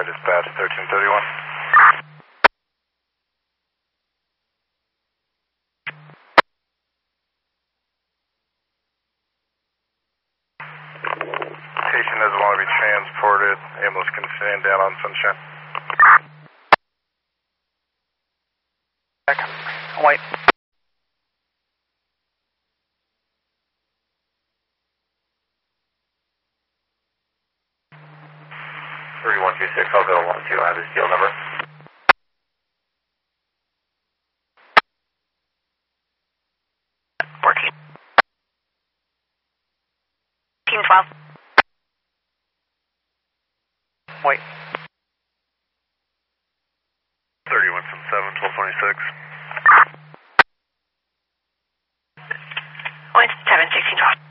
dispatch 1331. Patient doesn't want to be transported. Ambulance can stand down on Sunshine. White. 3126, I'll go 12. I have his deal number. Working. Team 12. Wait. 3117, 1226. Wait, 7, 16, 12.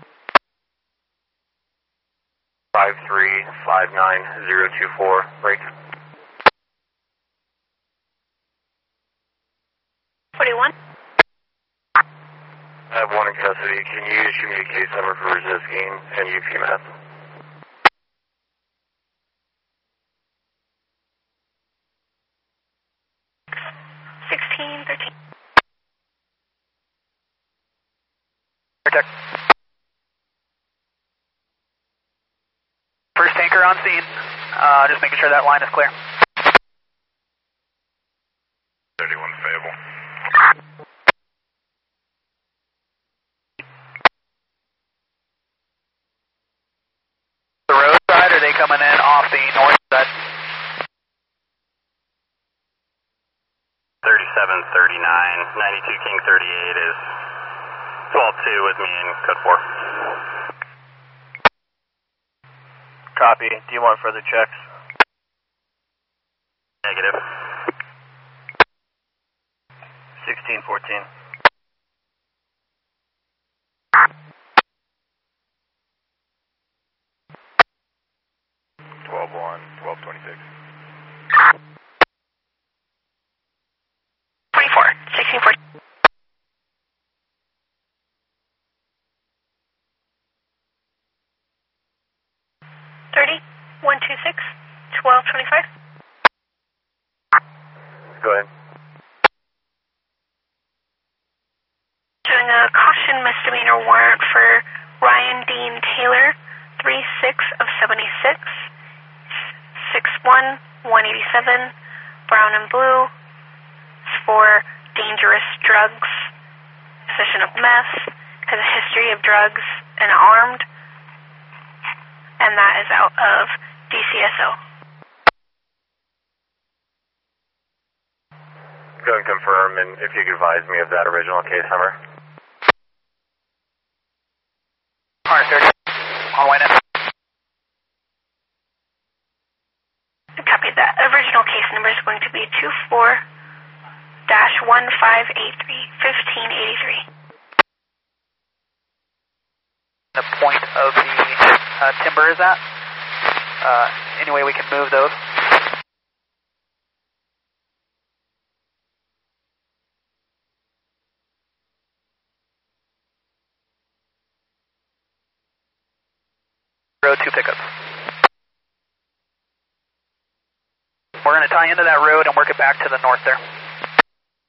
5359024, break. 41. I have one in custody. Can you issue me a case number for resisting and UPMS? Protect. First tanker on scene. Just making sure that line is clear. 31 Fable. The road side, or are they coming in off the north side? 3739, 92 King 38 is 12-2 with me in code 4. Copy. Do you want further checks? Negative. 1614. One, 1226. 24, 16, 14. One, 2, 6, 12, 25. Go ahead. Doing a caution misdemeanor warrant for Ryan Dean Taylor, 36 of 76, 61, 187, brown and blue, for dangerous drugs, possession of meth, has a history of drugs, and armed, and that is out of DCSO. Go and confirm, and if you could advise me of that original case number. Alright, 30. All white in. Copy that. Original case number is going to be 24-1583, 1583. The point of the timber is at? Any way we can move those? Road 2 pickups. We're going to tie into that road and work it back to the north there.